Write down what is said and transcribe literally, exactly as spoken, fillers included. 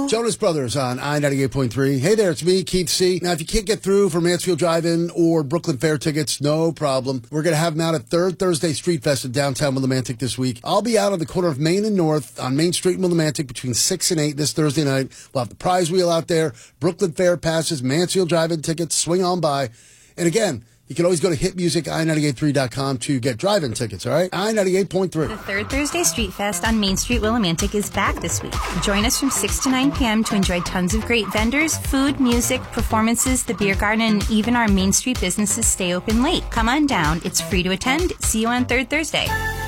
Jonas Brothers on I ninety-eight point three. Hey there, it's me, Keith C. Now, if you can't get through for Mansfield Drive-In or Brooklyn Fair tickets, no problem. We're going to have them out at Third Thursday Street Fest in downtown Willimantic this week. I'll be out on the corner of Main and North on Main Street in Willimantic between six and eight this Thursday night. We'll have the prize wheel out there, Brooklyn Fair passes, Mansfield Drive-In tickets. Swing on by. And again, you can always go to hit music i nine eight three dot com to get drive-in tickets, all right? I ninety-eight point three. The Third Thursday Street Fest on Main Street Willimantic is back this week. Join us from six to nine p.m. to enjoy tons of great vendors, food, music, performances, the beer garden, and even our Main Street businesses stay open late. Come on down. It's free to attend. See you on Third Thursday.